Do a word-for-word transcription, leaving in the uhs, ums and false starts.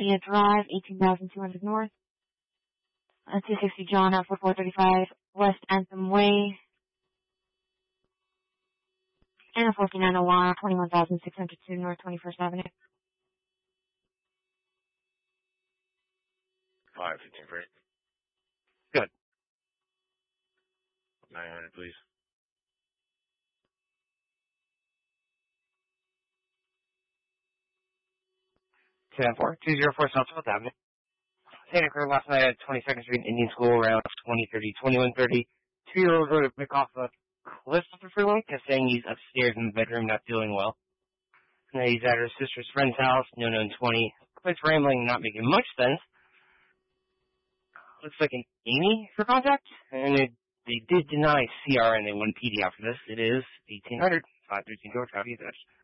Bia Drive, eighteen thousand two hundred North. Uh, two sixty John F. four thirty-five West Anthem Way. And a forty-nine oh one, twenty-one thousand six hundred two North twenty-first Avenue. five fifteen freight. Good. nine hundred, please. ten four, two oh four South South Avenue. Santa Cruz last night at twenty-second Street Indian School around twenty thirty, twenty-one thirty. Two-year-old wrote to pick off a cliff off the freeway, just saying he's upstairs in the bedroom not feeling well. And he's at her sister's friend's house, no known twenty. Quite rambling, not making much sense. Looks like an Amy for contact, and it, they did deny C R and they won P D after this. It is eighteen hundred, five thirteen George, copy attached.